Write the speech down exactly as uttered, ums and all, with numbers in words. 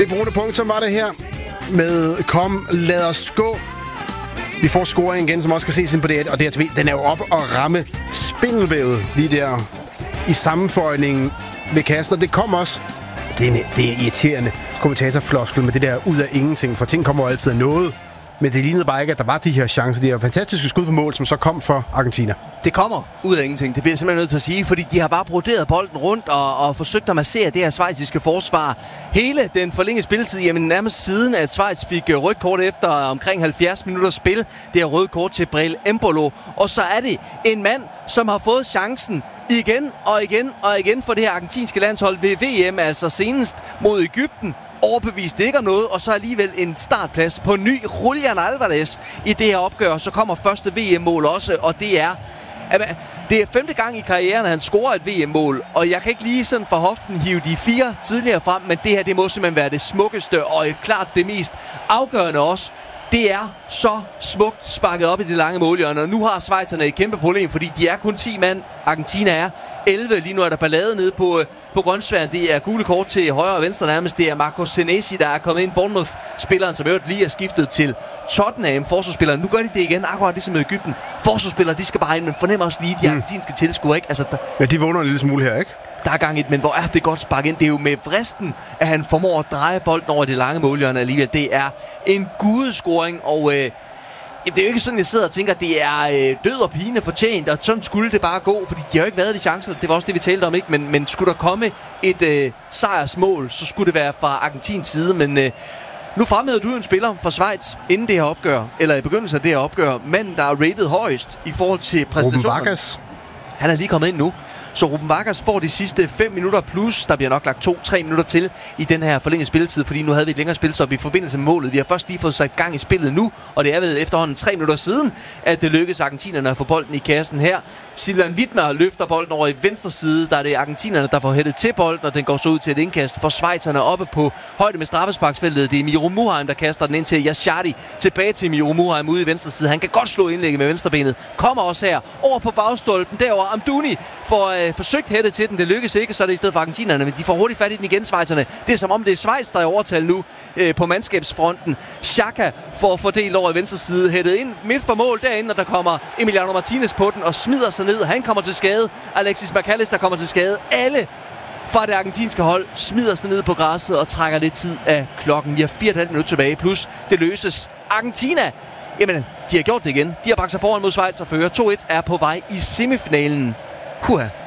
Det brugte punkt, som var det her med Kom, lad os gå. Vi får scoring igen, som også skal ses ind på D R, og D R T V. Den er jo op og ramme spindelvævet lige der i sammenføjningen ved kassen, og det kom også. Det er, det er irriterende kommentatorfloskel med det der ud af ingenting, for ting kommer jo altid af noget. Men det lignede bare ikke, at der var de her chancer, de her fantastiske skud på mål, som så kom for Argentina. Det kommer ud af ingenting, det bliver jeg simpelthen nødt til at sige, fordi de har bare broderet bolden rundt og, og forsøgt at massere det her schweiziske forsvar. Hele den forlængede spilletid, jamen nærmest siden, at Schweiz fik rødt kort efter omkring halvfjerds minutter spil, det er rødt kort til Breel Embolo. Og så er det en mand, som har fået chancen igen og igen og igen for det her argentinske landshold ved V M, altså senest mod Egypten. Overbevist ikke om noget, og så alligevel en startplads på ny Julian Alvarez i det her opgør. Så kommer første V M-mål også, og det er det er femte gang i karrieren, at han scorer et V M-mål, og jeg kan ikke lige sådan fra hoften hive de fire tidligere frem, men det her, det må simpelthen være det smukkeste, og klart det mest afgørende også. Det er så smukt sparket op i det lange målhjørne, og nu har schweizerne et kæmpe problem, fordi de er kun ti mand. Argentina er elleve. Lige nu er der ballade nede på, på grønsværen. Det er gule kort til højre og venstre nærmest. Det er Marco Senesi, der er kommet ind. Bournemouth-spilleren, som øvrigt lige er skiftet til Tottenham. Forsvarsspilleren. Nu gør de det igen, akkurat ligesom med Egypten. Forsvarsspillere, de skal bare ind, men fornemmer også lige de mm. argentinske tilskuere, ikke? Altså, der... Ja, de vågner en lille smule her, ikke? Der er gang i det, men hvor er det godt sparket ind. Det er jo med vristen, at han formår at dreje bolden over det lange målhjørne alligevel. Det er en gudescoring, og øh, det er jo ikke sådan, jeg sidder og tænker, at det er øh, død og pine fortjent, og sådan skulle det bare gå, fordi de har jo ikke været de chancer. Det var også det, vi talte om, ikke? Men, men skulle der komme et øh, sejrsmål, så skulle det være fra Argentins side, men... Øh, Nu fremhævede du en spiller fra Schweiz inden det her opgør, eller i begyndelsen af det her opgør, manden, der er rated højst i forhold til præstationen. Ruben Vargas. Han er lige kommet ind nu. Så Ruben Vargas får de sidste fem minutter plus. Der bliver nok lagt to tre minutter til i den her forlængede spilletid, fordi nu havde vi et længere spilstop i forbindelse med målet. Vi har først lige fået sat gang i spillet nu, og det er vel efterhånden tre minutter siden, at det lykkedes argentinerne at få bolden i kassen her. Silvan Widmer løfter bolden over i venstre side. Der er det argentinerne, der får hættet til bolden, og den går så ud til et indkast for schweizerne oppe på højde med straffesparksfeltet. Det er Miro Muheim, der kaster den ind til Yashadi. Tilbage til Miro Muheim ude i venstre side. Han kan godt slå indlægget med venstrebenet. Kommer også her over på bagstolpen. Derover Amdouni får øh, forsøgt hættet til den. Det lykkes ikke, så er det i stedet for argentinerne, men de får hurtigt fat i den igen, schweizerne. Det er som om det er Schweiz, der er overtal nu øh, på mandskabsfronten. Xhaka får fordelt over i venstre side, hættet ind midt for mål derinde, og der kommer Emiliano Martinez på den og smider sig ned. Han kommer til skade. Alexis McAllister kommer til skade. Alle fra det argentinske hold smider sig ned på græsset og trækker lidt tid af klokken. Vi har fire komma fem minutter tilbage, plus det løses. Argentina, jamen, de har gjort det igen. De har bragt sig foran mod Schweiz og fører. to et er på vej i semifinalen. Huha.